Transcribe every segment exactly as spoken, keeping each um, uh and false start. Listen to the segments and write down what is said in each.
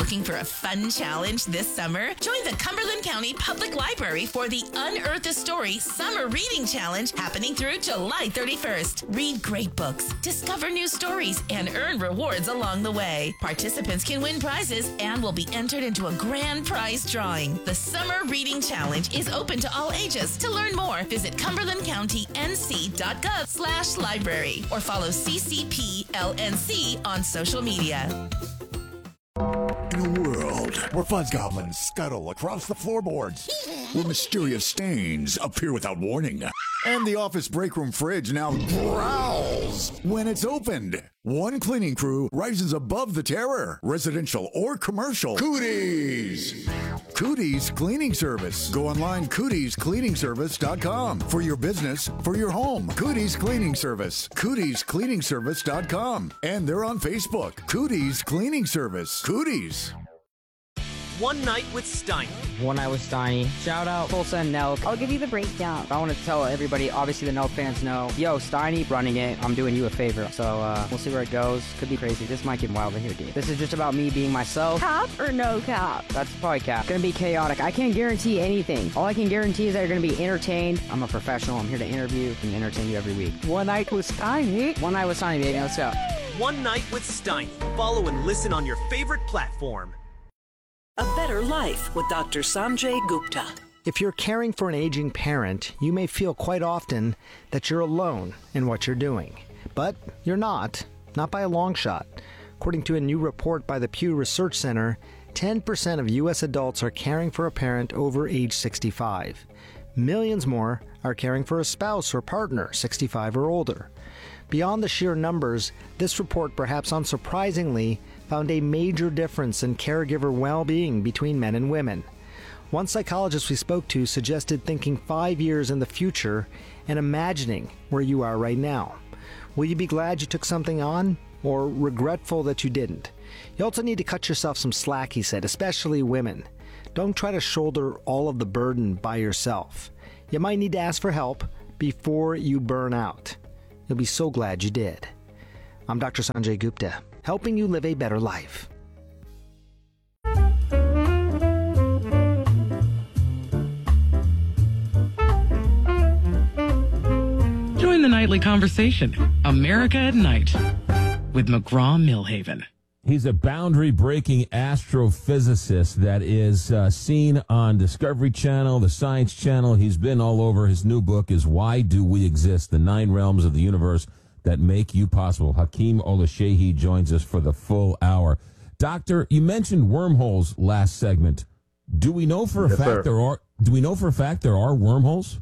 Looking for a fun challenge this summer? Join the Cumberland County Public Library for the Unearth a Story Summer Reading Challenge happening through July thirty-first. Read great books, discover new stories, and earn rewards along the way. Participants can win prizes and will be entered into a grand prize drawing. The Summer Reading Challenge is open to all ages. To learn more, visit cumberland county n c dot gov slash library or follow C C P L N C on social media. In a world where fuzz goblins scuttle across the floorboards, where mysterious stains appear without warning, and the office break room fridge now growls when it's opened, one cleaning crew rises above the terror, residential or commercial. Cooties! Cooties Cleaning Service. Go online, cooties cleaning service dot com. For your business, for your home. Cooties Cleaning Service. cooties cleaning service dot com. And they're on Facebook. Cooties Cleaning Service. Cooties. One Night with Steiny. One Night with Steiny. Shout out Tulsa and Nelk. I'll give you the breakdown. I want to tell everybody, obviously the Nelk fans know, yo, Steiny running it, I'm doing you a favor. So uh, we'll see where it goes. Could be crazy. This might get wild in here, dude. This is just about me being myself. Cap or no cap? That's probably cap. Gonna be chaotic. I can't guarantee anything. All I can guarantee is that you're gonna be entertained. I'm a professional. I'm here to interview and entertain you every week. One Night with Steiny. One Night with Steiny, baby. Let's go. One Night with Steiny. Follow and listen on your favorite platform. A Better Life with Doctor Sanjay Gupta. If you're caring for an aging parent, you may feel quite often that you're alone in what you're doing. But you're not, not by a long shot. According to a new report by the Pew Research Center, ten percent of U S adults are caring for a parent over age sixty-five. Millions more are caring for a spouse or partner sixty-five or older. Beyond the sheer numbers, this report, perhaps unsurprisingly, found a major difference in caregiver well-being between men and women. One psychologist we spoke to suggested thinking five years in the future and imagining where you are right now. Will you be glad you took something on, or regretful that you didn't? You also need to cut yourself some slack, he said, especially women. Don't try to shoulder all of the burden by yourself. You might need to ask for help before you burn out. You'll be so glad you did. I'm Doctor Sanjay Gupta, helping you live a better life. Join the nightly conversation, America at Night, with McGraw-Millhaven. He's a boundary-breaking astrophysicist that is uh, seen on Discovery Channel, the Science Channel. He's been all over. His new book is Why Do We Exist? The Nine Realms of the Universe That Make You Possible. Hakeem Olashehi joins us for the full hour. Doctor, you mentioned wormholes last segment. Do we know for a yes, fact sir. there are? Do we know for a fact there are wormholes?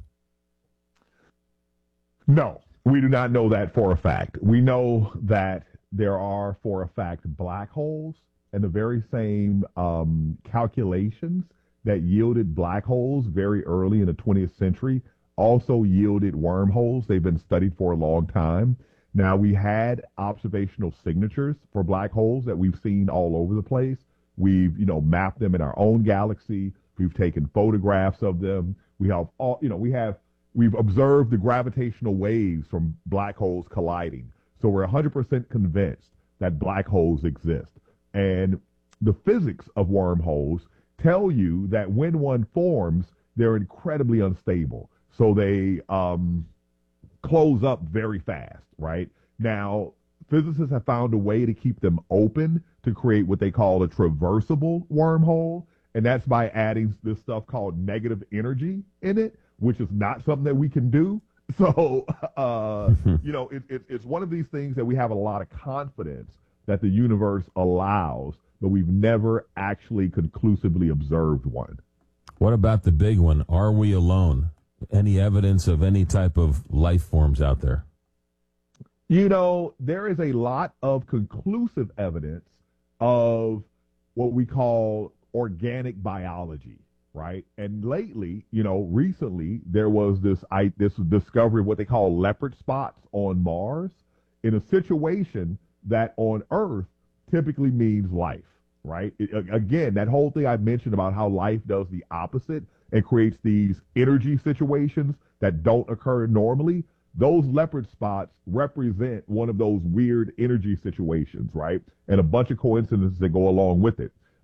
No, we do not know that for a fact. We know that there are, for a fact, black holes, and the very same um, calculations that yielded black holes very early in the twentieth century also yielded wormholes. They've been studied for a long time. Now, we had observational signatures for black holes that we've seen all over the place. We've, you know, mapped them in our own galaxy. We've taken photographs of them. We have all, you know, we have, we've observed the gravitational waves from black holes colliding. So we're one hundred percent convinced that black holes exist. And the physics of wormholes tell you that when one forms, they're incredibly unstable. So they um, close up very fast, right? Now, physicists have found a way to keep them open to create what they call a traversable wormhole. And that's by adding this stuff called negative energy in it, which is not something that we can do. So, uh, you know, it, it, it's one of these things that we have a lot of confidence that the universe allows, but we've never actually conclusively observed one. What about the big one? Are we alone? Any evidence of any type of life forms out there? You know, there is a lot of conclusive evidence of what we call organic biology. Right. And lately, you know, recently there was this I, this discovery of what they call leopard spots on Mars in a situation that on Earth typically means life. Right. It, again, that whole thing I mentioned about how life does the opposite and creates these energy situations that don't occur normally. Those leopard spots represent one of those weird energy situations. Right. And a bunch of coincidences that go along with it.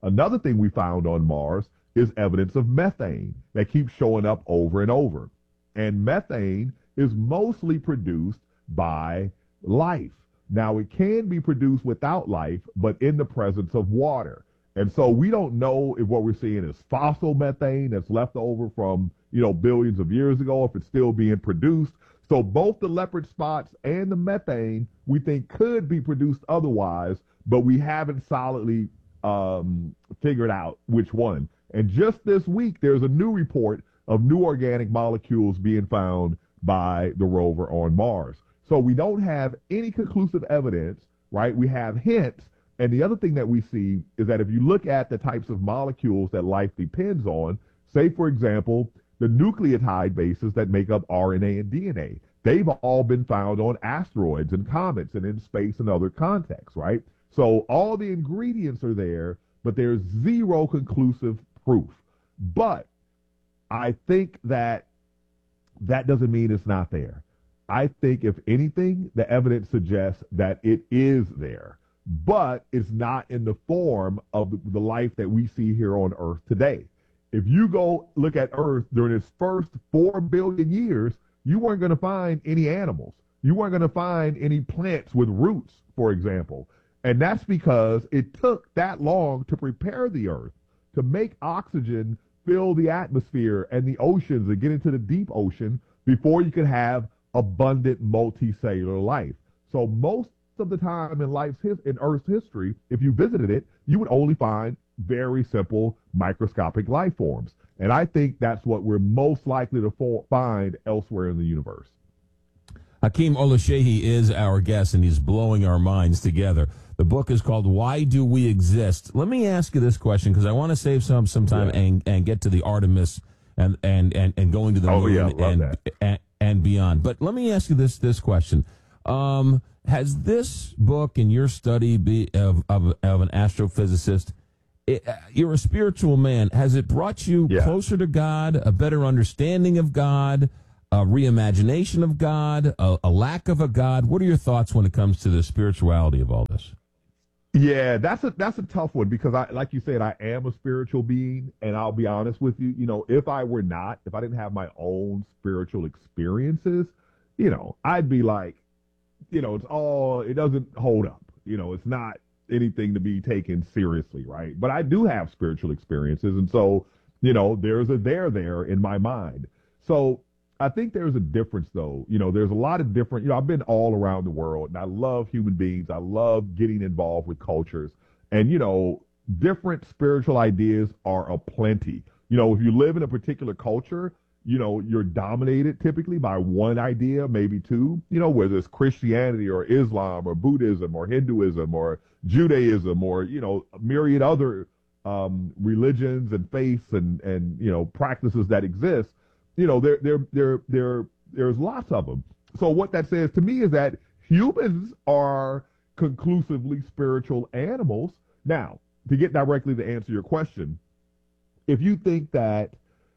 Another thing we found on Mars is evidence of methane that keeps showing up over and over. And methane is mostly produced by life. Now, it can be produced without life, but in the presence of water. And so we don't know if what we're seeing is fossil methane that's left over from, you know, billions of years ago, if it's still being produced. So both the leopard spots and the methane we think could be produced otherwise, but we haven't solidly um, figured out which one. And just this week, there's a new report of new organic molecules being found by the rover on Mars. So we don't have any conclusive evidence, right? We have hints. And the other thing that we see is that if you look at the types of molecules that life depends on, say, for example, the nucleotide bases that make up R N A and D N A, they've all been found on asteroids and comets and in space and other contexts, right? So all the ingredients are there, but there's zero conclusive proof. But I think that that doesn't mean it's not there. I think, if anything, the evidence suggests that it is there, but it's not in the form of the life that we see here on Earth today. If you go look at Earth during its first four billion years, you weren't going to find any animals. You weren't going to find any plants with roots, for example. And that's because it took that long to prepare the Earth, to make oxygen fill the atmosphere and the oceans and get into the deep ocean before you could have abundant multicellular life. So most of the time in life's his, in Earth's history, if you visited it, you would only find very simple microscopic life forms. And I think that's what we're most likely to for, find elsewhere in the universe. Hakeem Olushehi is our guest, and he's blowing our minds together. The book is called Why Do We Exist? Let me ask you this question, because I want to save some some time yeah. and, and get to the Artemis and, and, and, and going to the oh, moon yeah, and, and, and beyond. But let me ask you this this question. Um, has this book and your study be, of, of, of an astrophysicist, it, uh, you're a spiritual man, has it brought you yeah. closer to God, a better understanding of God, a reimagination of God, a, a lack of a God? What are your thoughts when it comes to the spirituality of all this? Yeah, that's a that's a tough one, because I, like you said, I am a spiritual being, and I'll be honest with you, you know, if I were not, if I didn't have my own spiritual experiences, you know, I'd be like, you know, it's all, it doesn't hold up. You know, it's not anything to be taken seriously, right? But I do have spiritual experiences, and so, you know, there's a there there in my mind. So I think there's a difference, though. You know, there's a lot of different, you know, I've been all around the world, and I love human beings. I love getting involved with cultures. And, you know, different spiritual ideas are aplenty. You know, if you live in a particular culture, you know, you're dominated typically by one idea, maybe two, you know, whether it's Christianity or Islam or Buddhism or Hinduism or Judaism or, you know, a myriad other um, religions and faiths and, and, you know, practices that exist. You know, there, there, there, there, there's lots of them. So what that says to me is that humans are conclusively spiritual animals. Now, to get directly to answer your question, if you think that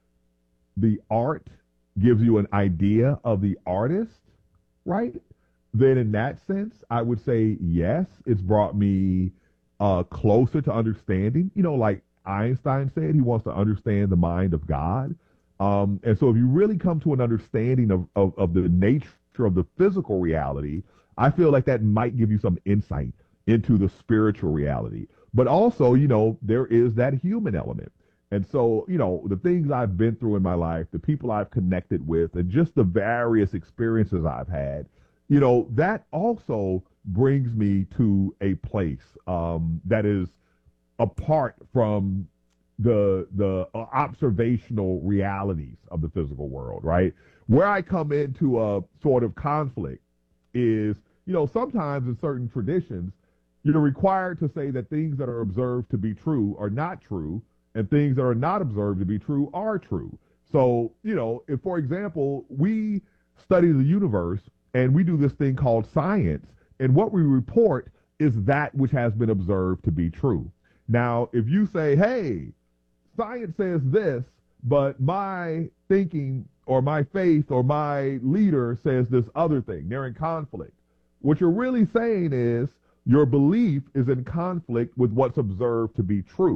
the art gives you an idea of the artist, right, then in that sense, I would say yes, it's brought me uh, closer to understanding. You know, like Einstein said, he wants to understand the mind of God. Um, and so if you really come to an understanding of, of, of the nature of the physical reality, I feel like that might give you some insight into the spiritual reality. But also, you know, there is that human element. And so, you know, the things I've been through in my life, the people I've connected with, and just the various experiences I've had, you know, that also brings me to a place um, that is apart from the the uh, observational realities of the physical world, right? Where I come into a sort of conflict is, you know, sometimes in certain traditions, you're required to say that things that are observed to be true are not true, and things that are not observed to be true are true. So, you know, if, for example, we study the universe and we do this thing called science, and what we report is that which has been observed to be true. Now, if you say, hey, science says this, but my thinking or my faith or my leader says this other thing, they're in conflict. What you're really saying is your belief is in conflict with what's observed to be true.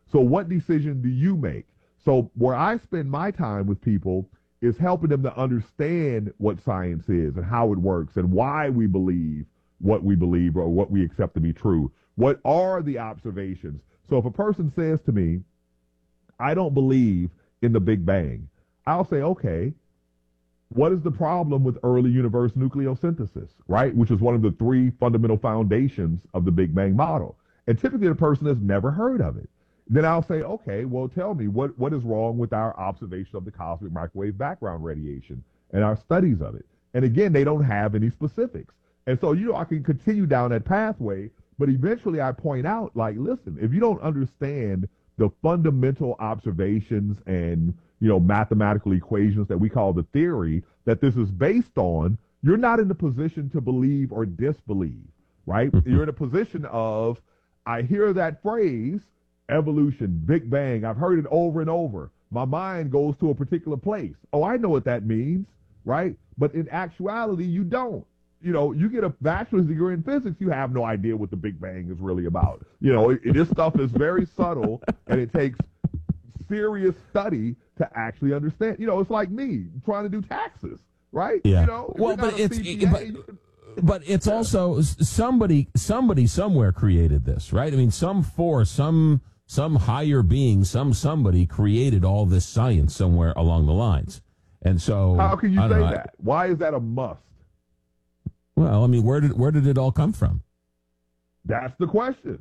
So what decision do you make? So where I spend my time with people is helping them to understand what science is and how it works and why we believe what we believe or what we accept to be true. What are the observations? So if a person says to me, I don't believe in the Big Bang, I'll say, okay, what is the problem with early universe nucleosynthesis, right? Which is one of the three fundamental foundations of the Big Bang model. And typically the person has never heard of it. Then I'll say, okay, well, tell me what, what is wrong with our observation of the cosmic microwave background radiation and our studies of it. And again, they don't have any specifics. And so, you know, I can continue down that pathway, but eventually I point out, like, listen, if you don't understand the fundamental observations and, you know, mathematical equations that we call the theory that this is based on, you're not in the position to believe or disbelieve, right? You're in a position of, I hear that phrase, evolution, Big Bang. I've heard it over and over. My mind goes to a particular place. Oh, I know what that means, right? But in actuality, you don't. You know, you get a bachelor's degree in physics, you have no idea what the Big Bang is really about. You know, it, this stuff is very subtle, and it takes serious study to actually understand. You know, it's like me trying to do taxes, right? Yeah. You know, well, but it's C P A, it, but, but it's also somebody somebody somewhere created this, right? I mean, some force, some some higher being, some somebody created all this science somewhere along the lines. And so how can you say know, that? I, Why is that a must? Well, I mean, where did where did it all come from? That's the question.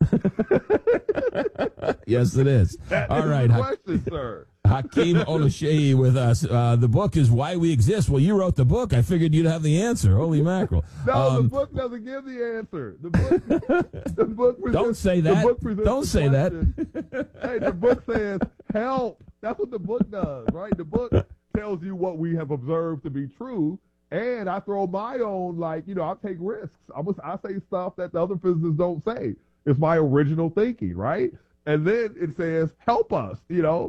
Yes, it is. That all is right, the ha- question, sir. Hakeem Olusheyi with us. Uh, the book is Why We Exist. Well, you wrote the book. I figured you'd have the answer. Holy mackerel. No, um, the book doesn't give the answer. The book, the book presents, don't say that. The book presents Don't the say question. that. Hey, the book says help. That's what the book does, right? The book tells you what we have observed to be true, and I throw my own, like, you know, I take risks. I must, I say stuff that the other physicists don't say. It's my original thinking, right? And then it says help us, you know.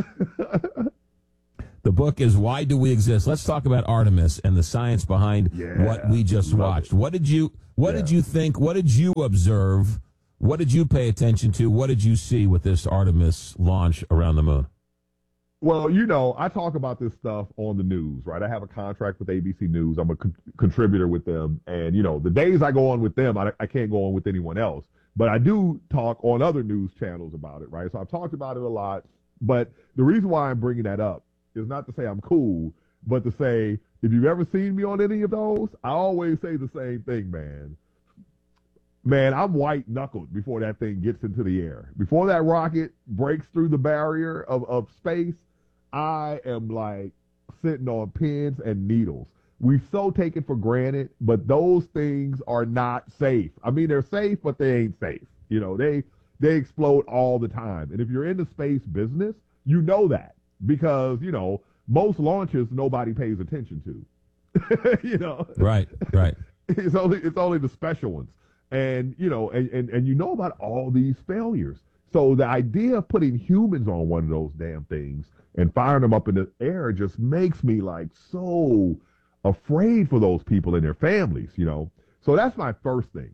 The book is Why Do We Exist? Let's talk about Artemis and the science behind Yeah, what we just love watched. it. What did you What Yeah. did you think? What did you observe? What did you pay attention to? What did you see with this Artemis launch around the moon? Well, you know, I talk about this stuff on the news, right? I have a contract with A B C News. I'm a con- contributor with them. And, you know, the days I go on with them, I, I can't go on with anyone else. But I do talk on other news channels about it, right? So I've talked about it a lot. But the reason why I'm bringing that up is not to say I'm cool, but to say, if you've ever seen me on any of those, I always say the same thing, man. Man, I'm white knuckled before that thing gets into the air. Before that rocket breaks through the barrier of, of space, I am like sitting on pins and needles. We so take it for granted, but those things are not safe. I mean, they're safe, but they ain't safe. You know, they they explode all the time. And if you're in the space business, you know that because, you know, most launches nobody pays attention to. You know, Right, right. It's only it's only the special ones. And, you know, and, and, and you know about all these failures. So the idea of putting humans on one of those damn things and firing them up in the air just makes me like so afraid for those people and their families, you know. So that's my first thing.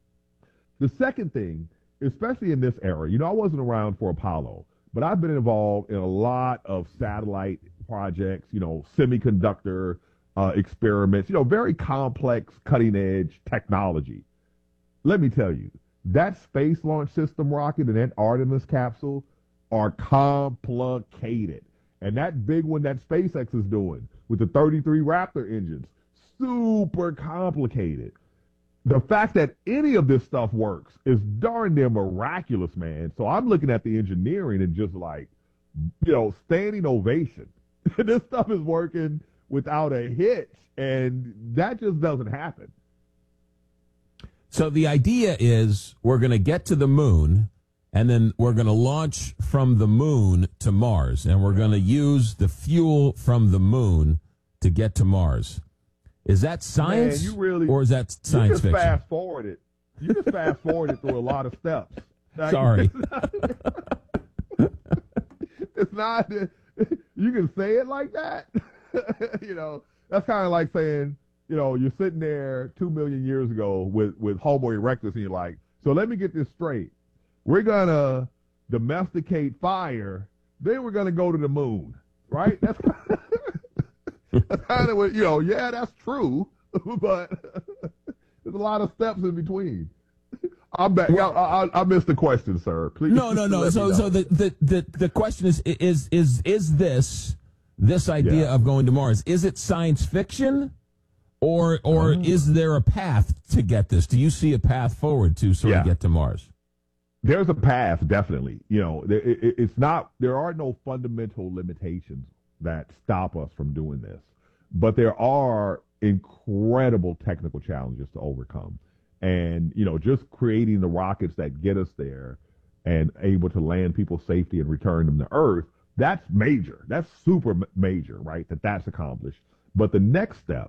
The second thing, especially in this era, you know, I wasn't around for Apollo, but I've been involved in a lot of satellite projects, you know, semiconductor uh, experiments, you know, very complex, cutting edge technology. Let me tell you, that Space Launch System rocket and that Artemis capsule are complicated. And that big one that SpaceX is doing with the thirty-three Raptor engines, super complicated. The fact that any of this stuff works is darn near miraculous, man. So I'm looking at the engineering and just like, you know, standing ovation. This stuff is working without a hitch, and that just doesn't happen. So the idea is we're going to get to the moon, and then we're going to launch from the moon to Mars, and we're going to use the fuel from the moon to get to Mars. Is that science, Man, you really, or is that science you just fiction? fast forward it. You just fast forward it through a lot of steps. Like, Sorry. It's not, you can say it like that. You know, that's kind of like saying, you know, you're sitting there two million years ago with, with Homo erectus, and you're like, so let me get this straight. We're going to domesticate fire, then we're going to go to the moon, right? That's, that's kind of what, you know, yeah, that's true, but there's a lot of steps in between. I'm back. I, I, I missed the question, sir. Please. No, no, no. So, so the, the, the, the question is, is, is, is this, this idea yeah. of going to Mars, is it science fiction, or, or oh. is there a path to get this? Do you see a path forward to sort yeah. of get to Mars? There's a path, definitely. You know, it, it, it's not, there are no fundamental limitations that stop us from doing this, but there are incredible technical challenges to overcome. And, you know, just creating the rockets that get us there and able to land people safely and return them to Earth, that's major. That's super major, right, that that's accomplished. But the next step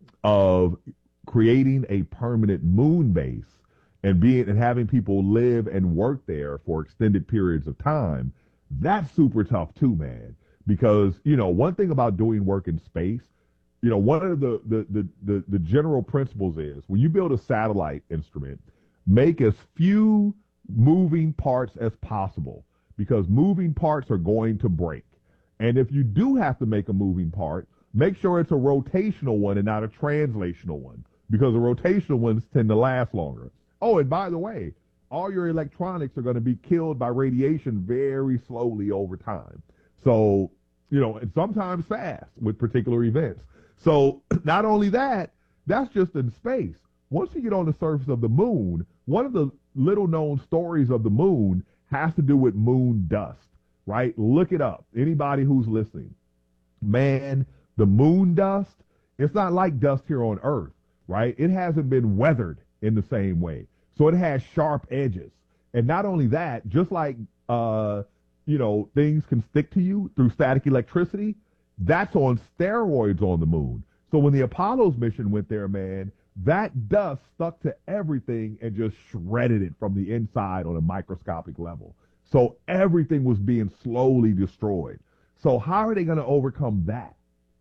of creating a permanent moon base and being and having people live and work there for extended periods of time, that's super tough too, man. Because, you know, one thing about doing work in space, you know, one of the, the, the, the, the general principles is when you build a satellite instrument, make as few moving parts as possible, because moving parts are going to break. And if you do have to make a moving part, make sure it's a rotational one and not a translational one, because the rotational ones tend to last longer. Oh, and by the way, all your electronics are going to be killed by radiation very slowly over time. So, you know, and sometimes fast with particular events. So not only that, that's just in space. Once you get on the surface of the moon, one of the little known stories of the moon has to do with moon dust, right? Look it up. Anybody who's listening. Man, the moon dust, it's not like dust here on Earth, right? It hasn't been weathered in the same way. So it has sharp edges. And not only that, just like, uh, you know, things can stick to you through static electricity, that's on steroids on the moon. So when the Apollo's mission went there, man, that dust stuck to everything and just shredded it from the inside on a microscopic level. So everything was being slowly destroyed. So how are they going to overcome that?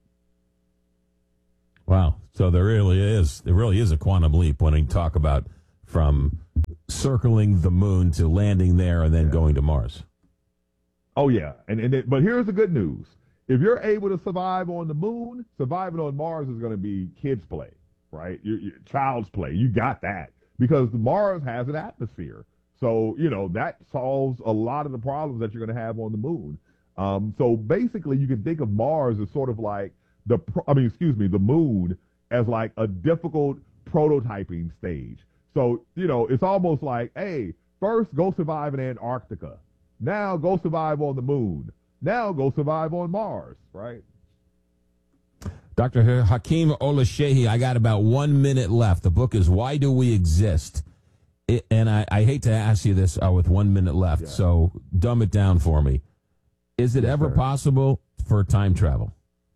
Wow. So there really is, there really is a quantum leap when you talk about from circling the moon to landing there and then yeah. going to Mars. Oh, yeah. And, and it, but here's the good news. If you're able to survive on the moon, surviving on Mars is going to be kids' play, right? Your, your child's play. You got that. Because Mars has an atmosphere. So, you know, that solves a lot of the problems that you're going to have on the moon. Um, so basically, you can think of Mars as sort of like the, I mean, excuse me, the moon as like a difficult prototyping stage. So, you know, it's almost like, hey, first go survive in Antarctica. Now go survive on the moon. Now go survive on Mars, right? Doctor Hakeem Oluseyi, I got about one minute left. The book is Why Do We Exist? It, and I, I hate to ask you this uh, with one minute left, yeah. so dumb it down for me. Is it yes, ever sir. possible for time travel?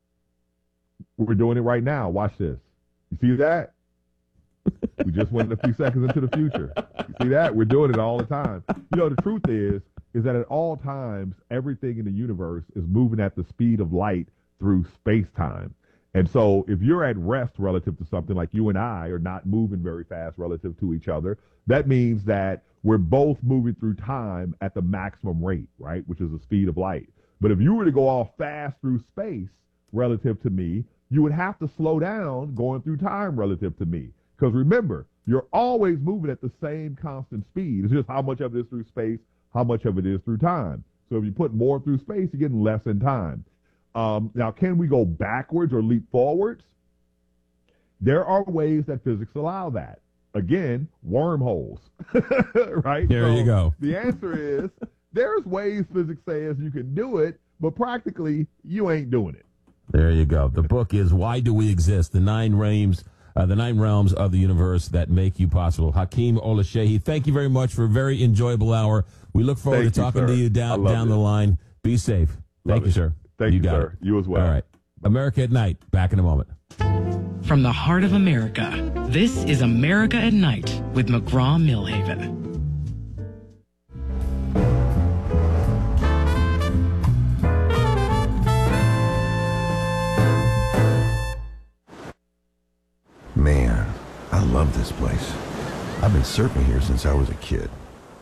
We're doing it right now. Watch this. You see that? We just went a few seconds into the future. You see that? We're doing it all the time. You know, the truth is, is that at all times, everything in the universe is moving at the speed of light through space-time. And so if you're at rest relative to something, like you and I are not moving very fast relative to each other, that means that we're both moving through time at the maximum rate, right, which is the speed of light. But if you were to go all fast through space relative to me, you would have to slow down going through time relative to me. Because remember, you're always moving at the same constant speed. It's just how much of it is through space, how much of it is through time. So if you put more through space, you're getting less in time. Um, now, can we go backwards or leap forwards? There are ways that physics allow that. Again, wormholes, right? There so you go. The answer is there's ways physics says you can do it, but practically you ain't doing it. There you go. The book is Why Do We Exist? The Nine Realms, uh, the Nine Realms of the Universe That Make You Possible. Hakeem Oluseyi, thank you very much for a very enjoyable hour. We look forward thank to talking you, to you down down it. the line. Be safe. Love thank it. you, sir. Thank you, you got sir. It. You as well. All right. America at Night. Back in a moment. From the heart of America, this is America at Night with McGraw-Milhaven. Man, I love this place. I've been surfing here since I was a kid.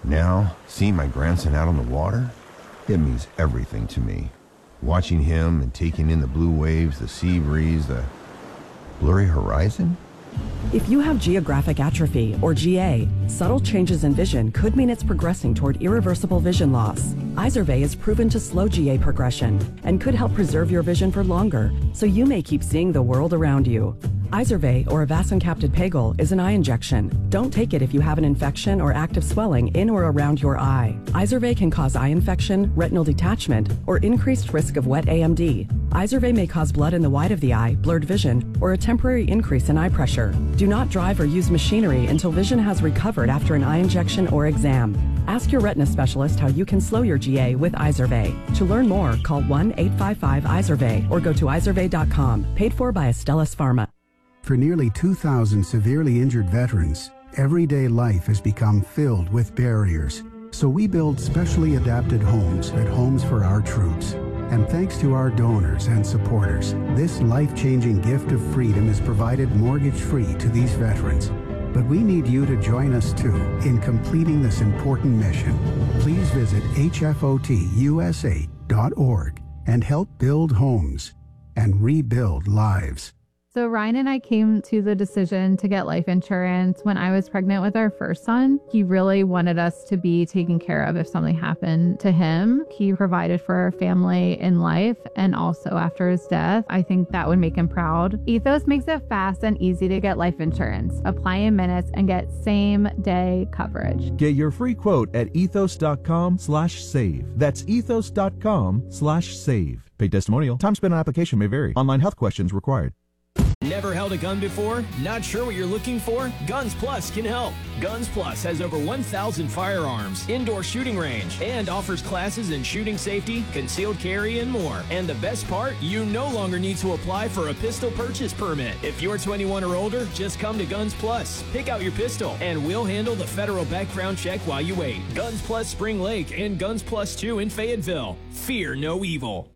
Now, seeing my grandson out on the water, it means everything to me. Watching him and taking in the blue waves, the sea breeze, the blurry horizon. If you have geographic atrophy, or G A, subtle changes in vision could mean it's progressing toward irreversible vision loss. Izervay is proven to slow G A progression and could help preserve your vision for longer, so you may keep seeing the world around you. Izervay, or avacincaptad pegol, is an eye injection. Don't take it if you have an infection or active swelling in or around your eye. Izervay can cause eye infection, retinal detachment, or increased risk of wet A M D. Izervay may cause blood in the white of the eye, blurred vision, or a temporary increase in eye pressure. Do not drive or use machinery until vision has recovered after an eye injection or exam. Ask your retina specialist how you can slow your G A with Izervay. To learn more, call one eight five five Izervay or go to izervay dot com. Paid for by Astellas Pharma. For nearly two thousand severely injured veterans, everyday life has become filled with barriers. So we build specially adapted homes at Homes for Our Troops. And thanks to our donors and supporters, this life-changing gift of freedom is provided mortgage-free to these veterans. But we need you to join us too in completing this important mission. Please visit H F O T U S A dot org and help build homes and rebuild lives. So Ryan and I came to the decision to get life insurance when I was pregnant with our first son. He really wanted us to be taken care of if something happened to him. He provided for our family in life and also after his death. I think that would make him proud. Ethos makes it fast and easy to get life insurance. Apply in minutes and get same day coverage. Get your free quote at ethos dot com slash save. That's ethos dot com slash save. Paid testimonial. Time spent on application may vary. Online health questions required. Never held a gun before? Not sure what you're looking for? Guns Plus can help. Guns Plus has over one thousand firearms, indoor shooting range, and offers classes in shooting safety, concealed carry, and more. And the best part? You no longer need to apply for a pistol purchase permit. If you're twenty-one or older, just come to Guns Plus. Pick out your pistol, and we'll handle the federal background check while you wait. Guns Plus Spring Lake and Guns Plus two in Fayetteville. Fear no evil.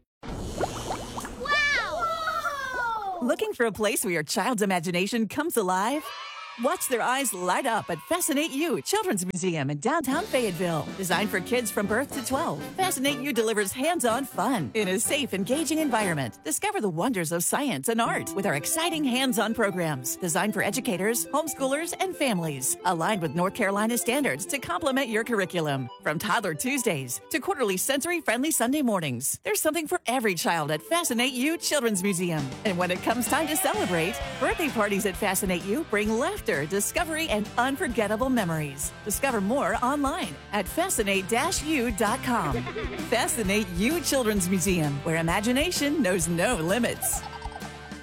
Looking for a place where your child's imagination comes alive? Watch their eyes light up at Fascinate You Children's Museum in downtown Fayetteville. Designed for kids from birth to twelve, Fascinate You delivers hands-on fun in a safe, engaging environment. Discover the wonders of science and art with our exciting hands-on programs designed for educators, homeschoolers, and families. Aligned with North Carolina standards to complement your curriculum. From Toddler Tuesdays to quarterly sensory-friendly Sunday mornings, there's something for every child at Fascinate You Children's Museum. And when it comes time to celebrate, birthday parties at Fascinate You bring laughter, discovery, and unforgettable memories. Discover more online at fascinate dash u dot com. Fascinate You Children's Museum, where imagination knows no limits.